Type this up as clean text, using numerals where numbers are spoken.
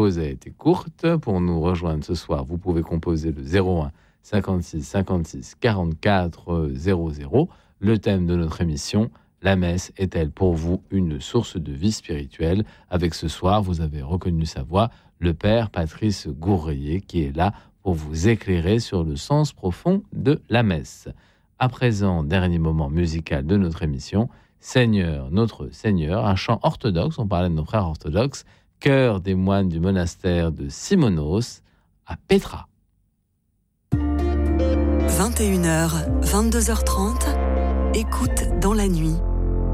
pause a été courte. Pour nous rejoindre ce soir, vous pouvez composer le 01 56 56 44 00. Le thème de notre émission, la messe est-elle pour vous une source de vie spirituelle? Avec ce soir, vous avez reconnu sa voix, le père Patrice Gourrier, qui est là pour vous éclairer sur le sens profond de la messe. À présent, dernier moment musical de notre émission, Seigneur, notre Seigneur, un chant orthodoxe, on parlait de nos frères orthodoxes, chœur des moines du monastère de Simonos à Petra. 21h, 22h30, écoute dans la nuit.